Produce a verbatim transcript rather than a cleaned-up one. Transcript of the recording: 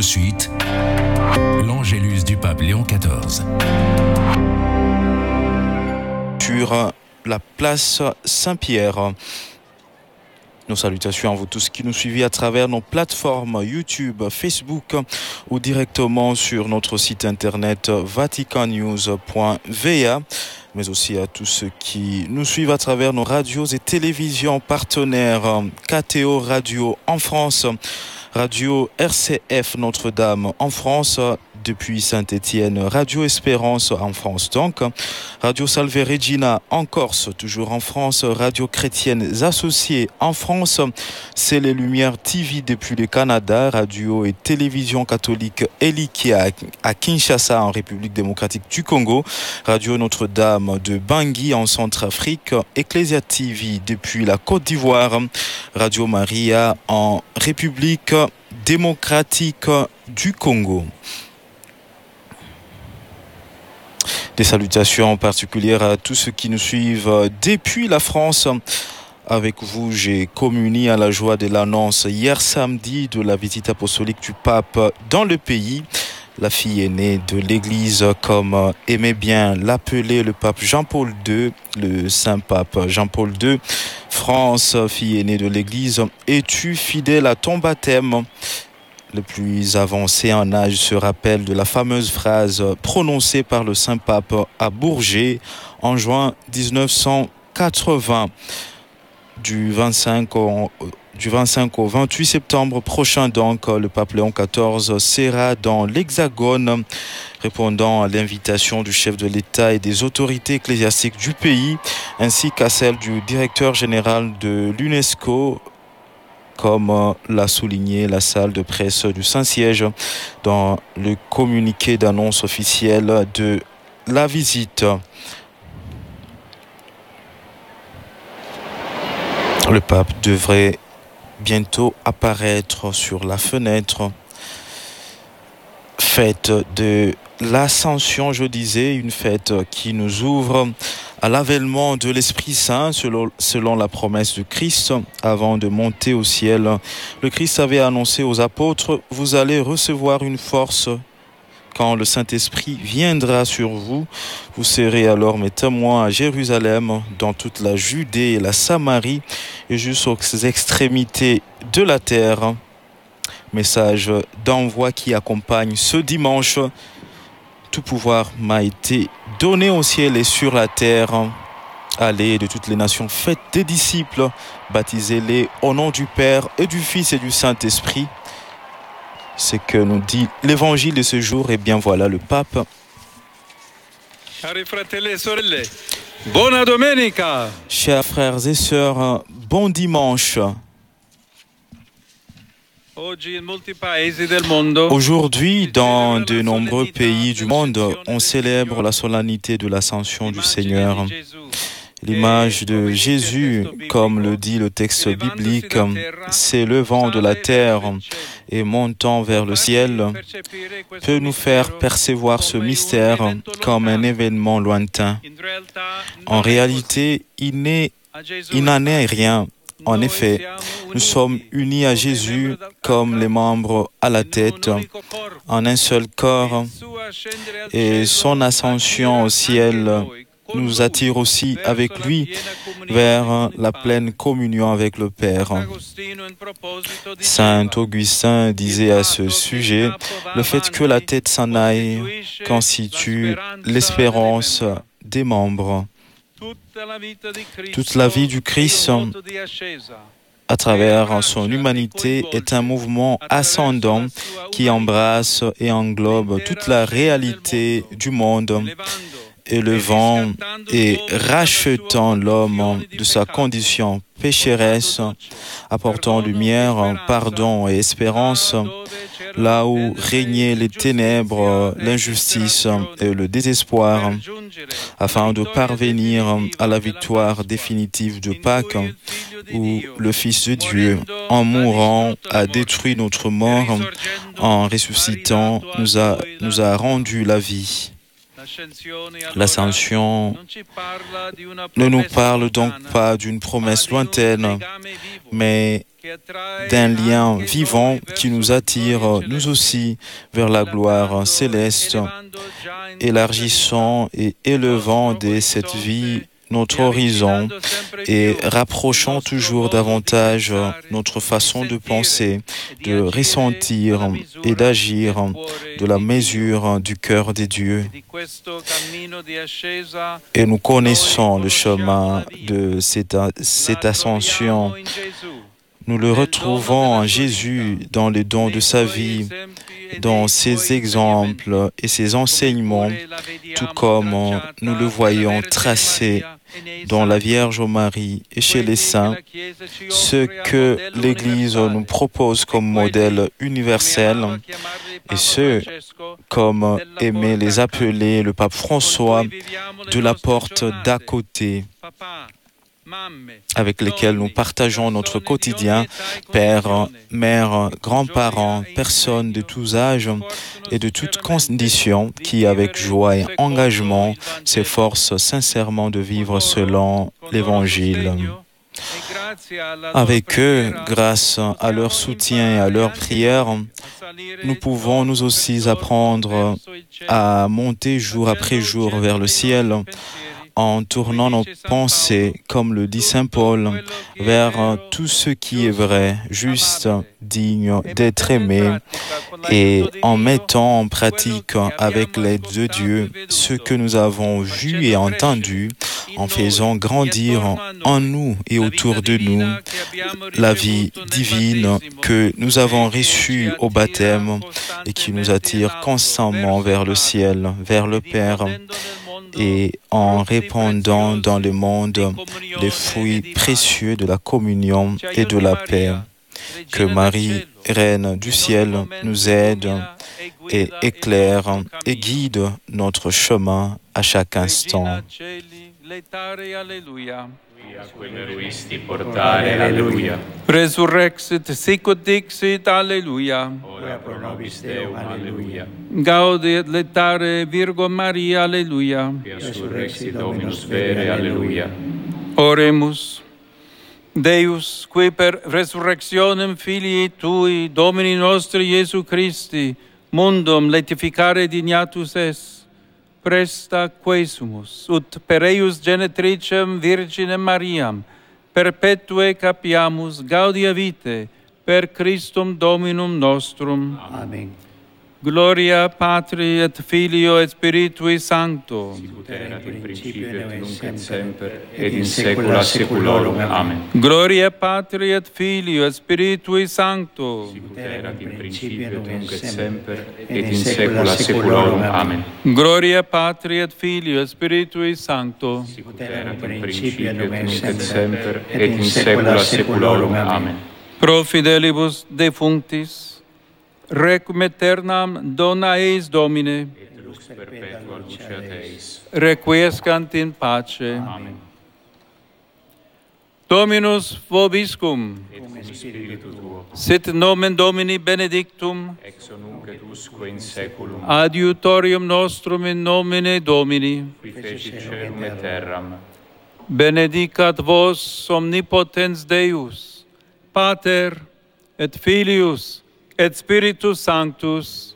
de suite, l'Angélus du pape Léon quatorze. Sur la place Saint-Pierre. Nos salutations à vous tous qui nous suivez à travers nos plateformes YouTube, Facebook ou directement sur notre site internet vatican news point v a, mais aussi à tous ceux qui nous suivent à travers nos radios et télévisions partenaires K T O Radio en France, Radio R C F Notre-Dame en France, depuis Saint-Étienne, Radio Espérance en France donc, Radio Salve Regina en Corse, toujours en France, Radio Chrétiennes Associées en France, C'est les Lumières T V depuis le Canada, Radio et Télévision Catholique Elikia à Kinshasa en République démocratique du Congo, Radio Notre-Dame de Bangui en Centrafrique, Ecclesia T V depuis la Côte d'Ivoire, Radio Maria en République démocratique du Congo. Des salutations particulières à tous ceux qui nous suivent depuis la France. Avec vous, j'ai communié à la joie de l'annonce hier samedi de la visite apostolique du pape dans le pays. La fille aînée de l'Église, comme aimait bien l'appeler le pape Jean-Paul deux, le Saint-Pape Jean-Paul deux. France, fille aînée de l'Église, es-tu fidèle à ton baptême ? Le plus avancé en âge se rappelle de la fameuse phrase prononcée par le Saint-Pape à Bourget en juin dix-neuf cent quatre-vingts. Du vingt-cinq au, du vingt-cinq au vingt-huit septembre prochain, donc, le pape Léon quatorze sera dans l'Hexagone, répondant à l'invitation du chef de l'État et des autorités ecclésiastiques du pays, ainsi qu'à celle du directeur général de l'UNESCO, comme l'a souligné la salle de presse du Saint-Siège dans le communiqué d'annonce officielle de la visite. Le pape devrait bientôt apparaître sur la fenêtre. Fête de l'Ascension, je disais, une fête qui nous ouvre à l'avènement de l'Esprit Saint selon, selon la promesse de Christ. Avant de monter au ciel, le Christ avait annoncé aux apôtres: vous allez recevoir une force quand le Saint-Esprit viendra sur vous. Vous serez alors mes témoins à Jérusalem, dans toute la Judée et la Samarie et jusqu'aux extrémités de la terre. Message d'envoi qui accompagne ce dimanche. Tout pouvoir m'a été donné au ciel et sur la terre. Allez de toutes les nations, faites des disciples, baptisez-les au nom du Père et du Fils et du Saint-Esprit. C'est que nous dit l'évangile de ce jour. Et bien voilà le pape. Cari fratelli e sorelle, buona domenica. Chers frères et sœurs, bon dimanche. Aujourd'hui, dans de nombreux pays du monde, on célèbre la solennité de l'Ascension du Seigneur. L'image de Jésus, comme le dit le texte biblique, s'élevant de la terre et montant vers le ciel, peut nous faire percevoir ce mystère comme un événement lointain. En réalité, il n'est, il n'en est rien. En effet, nous sommes unis à Jésus comme les membres à la tête, en un seul corps, et son ascension au ciel nous attire aussi avec lui vers la pleine communion avec le Père. Saint Augustin disait à ce sujet: le fait que la tête s'en aille constitue l'espérance des membres. Toute la vie du Christ, à travers son humanité, est un mouvement ascendant qui embrasse et englobe toute la réalité du monde, élevant et rachetant l'homme de sa condition pécheresse, apportant lumière, pardon et espérance, là où régnaient les ténèbres, l'injustice et le désespoir, afin de parvenir à la victoire définitive de Pâques, où le Fils de Dieu, en mourant, a détruit notre mort, en ressuscitant, nous a, nous a rendu la vie. L'Ascension ne nous parle donc pas d'une promesse lointaine, mais d'un lien vivant qui nous attire, nous aussi, vers la gloire céleste, élargissant et élevant dès cette vie notre horizon et rapprochant toujours davantage notre façon de penser, de ressentir et d'agir de la mesure du cœur des dieux. Et nous connaissons le chemin de cette, cette ascension. Nous le retrouvons en Jésus dans les dons de sa vie, dans ses exemples et ses enseignements, tout comme nous le voyons tracé dans la Vierge Marie et chez les saints, ce que l'Église nous propose comme modèle universel et ce, comme aimait les appeler le pape François, de la porte d'à côté, avec lesquels nous partageons notre quotidien, pères, mères, grands-parents, personnes de tous âges et de toutes conditions qui, avec joie et engagement, s'efforcent sincèrement de vivre selon l'Évangile. Avec eux, grâce à leur soutien et à leur prière, nous pouvons nous aussi apprendre à monter jour après jour vers le ciel, en tournant nos pensées, comme le dit saint Paul, vers tout ce qui est vrai, juste, digne d'être aimé, et en mettant en pratique avec l'aide de Dieu ce que nous avons vu et entendu, en faisant grandir en nous et autour de nous la vie divine que nous avons reçue au baptême et qui nous attire constamment vers le ciel, vers le Père, et en répandant dans le monde les fruits précieux de la communion et de la paix. Que Marie, Reine du ciel, nous aide et éclaire et guide notre chemin à chaque instant. Resurrexit sicut dixit, alleluia. Ora pro nobis Deum, alleluia. Gaudiet letare Virgo Maria, alleluia. Resurrexit Dominus vere, alleluia. Oremus. Deus, qui per resurrectionem Filii Tui, Domini nostri Iesu Christi, mundum letificare dignatus es, presta quesumus, ut per eius genetricem Virginem Mariam, perpetue capiamus gaudia vitae, per Christum Dominum nostrum. Amen. Gloria Patri et Filio et Spiritui Sancto. Sicut erat in principio et nunc et semper, et in saecula saeculorum. Amen. Gloria Patri et Filio et Spiritui Sancto. Sicut erat in principio et nunc et semper, et in saecula saeculorum. Amen. Gloria Patri et Filio et Spiritui Sancto. Sicut erat in principio et nunc et semper, et in saecula saeculorum. Amen. Pro fidelibus defunctis, requiem aeternam dona eis Domine, Et lux perpetua luceat eis. requiescant in pace. Amen. Dominus vobiscum, Et cum spiritu tuo, sit nomen Domini benedictum, ex nunc et usque in saeculum, adiutorium nostrum in nomine Domini. qui fecit caelum et terram. Benedicat vos omnipotens Deus, Pater et Filius et Spiritus Sanctus.